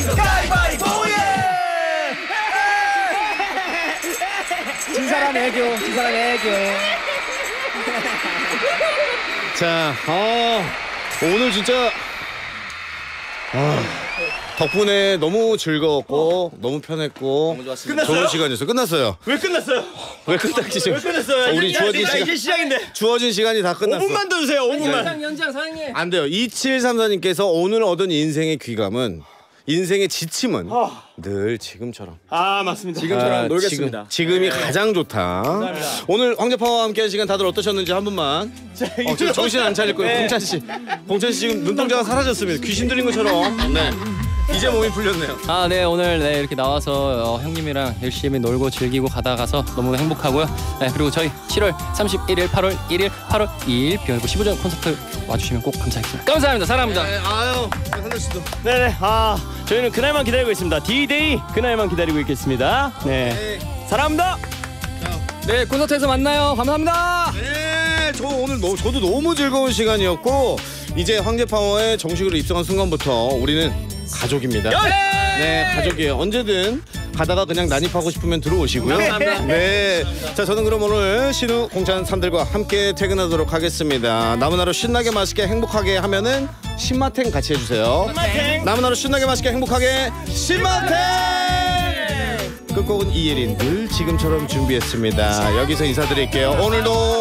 가위바위보 진 사람 애교, 진 사람 애교. 자, 오늘 진짜 덕분에 너무 즐거웠고 너무 편했고 너무 좋았습니다. 좋은 시간이었어요. 끝났어요. 왜 끝났어요? 왜 끝났지? 왜 끝났어요? 우리 주어진 시간 이제 시작인데. 주어진 시간이 다 끝났어. 5분만 더 주세요. 5분만. 연장 사장님. 안 돼요. 2734님께서 오늘 얻은 인생의 귀감은 인생의 지침은 늘 지금처럼. 아 맞습니다. 지금처럼 놀겠습니다. 지금이 가장 좋다. 오늘 황제파와 함께한 시간 다들 어떠셨는지 한 분만. 지금 정신 안 차릴 거예요. 봉찬 씨. 봉찬 씨 지금 눈동자가 사라졌습니다. 귀신 들린 것처럼. 네. 이제 몸이 풀렸네요. 아, 네, 오늘 이렇게 나와서 형님이랑 열심히 놀고 즐기고 가서 너무 행복하고요. 네, 그리고 저희 7월 31일, 8월 1일, 8월 2일 비어있고 15전 콘서트 와주시면 꼭 감사하겠습니다. 감사합니다. 사랑합니다. 네, 아유, 한달 씨도. 네네. 저희는 그날만 기다리고 있습니다. D-Day 그날만 기다리고 있겠습니다. 네. 사랑합니다. 네, 콘서트에서 만나요. 감사합니다. 네, 저도 너무 즐거운 시간이었고 이제 황제파워에 정식으로 입성한 순간부터 우리는 가족입니다. 네, 가족이에요. 언제든 가다가 그냥 난입하고 싶으면 들어오시고요. 네. 자, 저는 그럼 오늘 신우 공찬 3들과 함께 퇴근하도록 하겠습니다. 남은 하루 신나게 맛있게 행복하게 하면은 신마탱 같이 해주세요. 신마탱. 남은 하루 신나게 맛있게 행복하게 신마탱. 끝곡은 이예린 늘 지금처럼 준비했습니다. 여기서 인사드릴게요. 오늘도